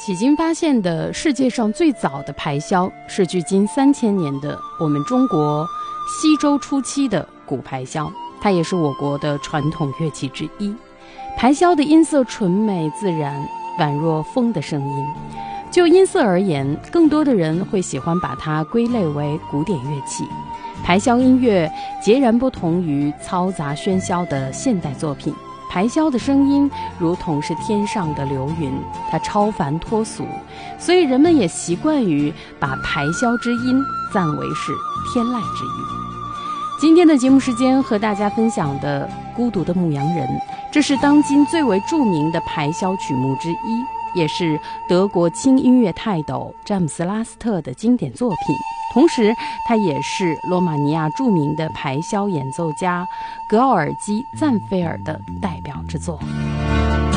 迄今发现的世界上最早的排箫是距今3000年的我们中国西周初期的古排箫，它也是我国的传统乐器之一。排箫的音色纯美自然，宛若风的声音。就音色而言，更多的人会喜欢把它归类为古典乐器。排箫音乐截然不同于嘈杂喧嚣的现代作品，排箫的声音如同是天上的流云，它超凡脱俗，所以人们也习惯于把排箫之音赞为是天籁之音。今天的节目时间和大家分享的《孤独的牧羊人》，这是当今最为著名的排箫曲目之一，也是德国轻音乐泰斗詹姆斯·拉斯特的经典作品，同时他也是罗马尼亚著名的排箫演奏家格奥尔基·赞菲尔的代表之作。